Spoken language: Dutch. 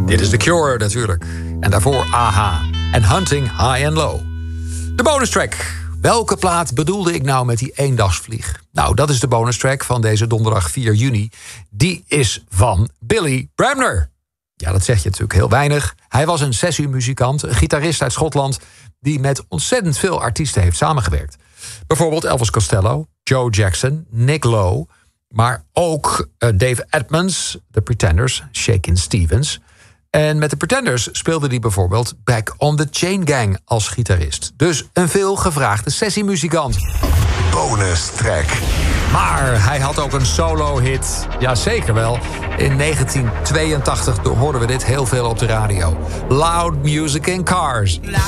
Dit is The Cure natuurlijk. En daarvoor AHA en Hunting High and Low. De bonus track. Welke plaat bedoelde ik nou met die eendagsvlieg? Nou, dat is de bonus track van deze donderdag 4 juni. Die is van Billy Bremner. Ja, dat zeg je natuurlijk heel weinig. Hij was een sessiemuzikant, een gitarist uit Schotland die met ontzettend veel artiesten heeft samengewerkt. Bijvoorbeeld Elvis Costello, Joe Jackson, Nick Lowe, maar ook Dave Edmunds, The Pretenders, Shakin' Stevens. En met de Pretenders speelde hij bijvoorbeeld Back on the Chain Gang als gitarist. Dus een veel gevraagde sessiemuzikant. Bonus track. Maar hij had ook een solo-hit. Ja, zeker wel. In 1982 hoorden we dit heel veel op de radio. Loud Music in Cars.